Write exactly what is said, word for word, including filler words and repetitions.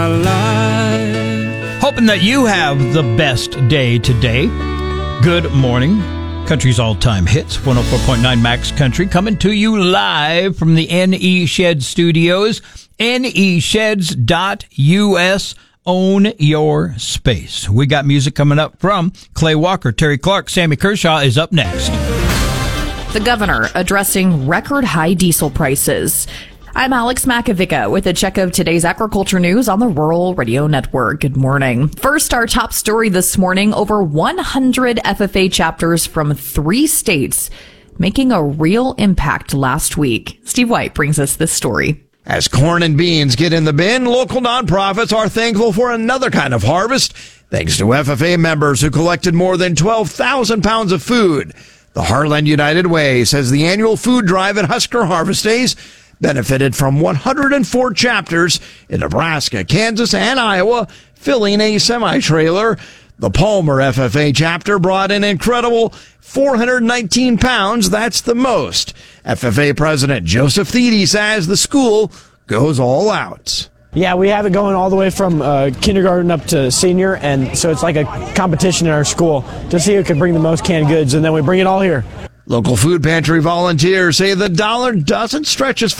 Hoping that you have the best day today. Good morning. Country's all-time hits, one oh four point nine Max Country, coming to you live from the N E Shed Studios. N E sheds dot U S. Own your space. We got music coming up from Clay Walker, Terry Clark. Sammy Kershaw is up next. The governor addressing record high diesel prices. I'm Alex Makovica with a check of today's agriculture news on the Rural Radio Network. Good morning. First, our top story this morning, over one hundred F F A chapters from three states making a real impact last week. Steve White brings us this story. As corn and beans get in the bin, local nonprofits are thankful for another kind of harvest, thanks to F F A members who collected more than twelve thousand pounds of food. The Heartland United Way says the annual food drive at Husker Harvest Days benefited from one hundred four chapters in Nebraska, Kansas, and Iowa, filling a semi-trailer. The Palmer F F A chapter brought an incredible four hundred nineteen pounds. That's the most. F F A President Joseph Thede says the school goes all out. Yeah, we have it going all the way from uh, kindergarten up to senior, and so it's like a competition in our school to see who can bring the most canned goods, and then we bring it all here. Local food pantry volunteers say the dollar doesn't stretch as